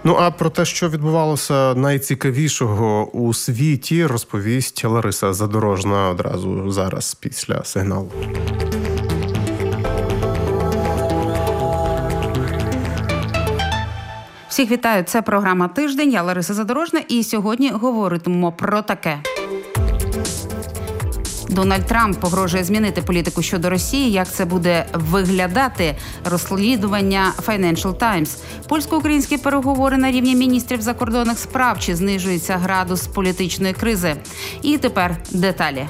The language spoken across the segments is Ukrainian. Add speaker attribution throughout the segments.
Speaker 1: Ну а про те, що відбувалося найцікавішого у світі, розповість Лариса Задорожна одразу зараз після сигналу.
Speaker 2: Всіх вітаю, це програма «Тиждень», я Лариса Задорожна, і сьогодні говоритимемо про таке. Дональд Трамп погрожує змінити політику щодо Росії. Як це буде виглядати? Розслідування Financial Times. Польсько-українські переговори на рівні міністрів закордонних справ. Чи знижується градус політичної кризи? І тепер деталі.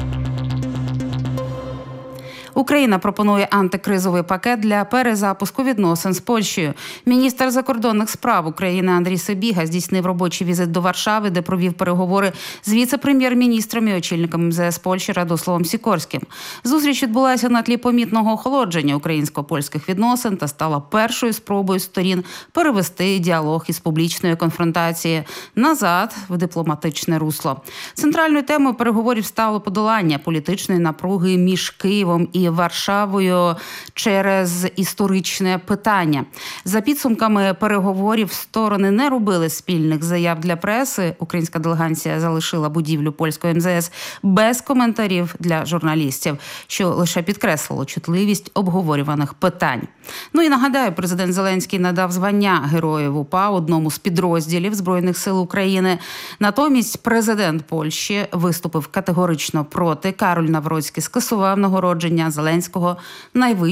Speaker 2: Україна пропонує антикризовий пакет для перезапуску відносин з Польщею. Міністр закордонних справ України Андрій Сибіга здійснив робочий візит до Варшави, де провів переговори з віце-прем'єр-міністром і очільником МЗС Польщі Радославом Сікорським. Зустріч відбулася на тлі помітного охолодження українсько-польських відносин та стала першою спробою сторін перевести діалог із публічної конфронтації назад в дипломатичне русло. Центральною темою переговорів стало подолання політичної напруги між Києвом і Варшавою через історичне питання. За підсумками переговорів сторони не робили спільних заяв для преси. Українська делегація залишила будівлю польської МЗС без коментарів для журналістів, що лише підкреслило чутливість обговорюваних питань. Ну і нагадаю, президент Зеленський надав звання Героїв УПА одному з підрозділів Збройних сил України. Натомість президент Польщі виступив категорично проти. Кароль Навроцький скасував нагородження Зеленського найвищим